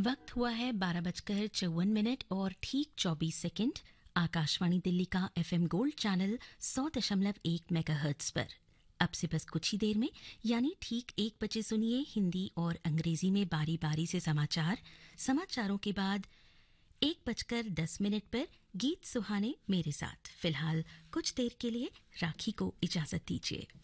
वक्त हुआ है 12:54 और ठीक 24 सेकंड। आकाशवाणी दिल्ली का एफएम गोल्ड चैनल 100.1 मेगाहर्ट्ज पर। अब से बस कुछ ही देर में यानी ठीक 1 बजे सुनिए हिंदी और अंग्रेजी में बारी बारी से समाचारों के बाद 1:10 पर गीत सुहाने मेरे साथ। फिलहाल कुछ देर के लिए राखी को इजाजत दीजिए।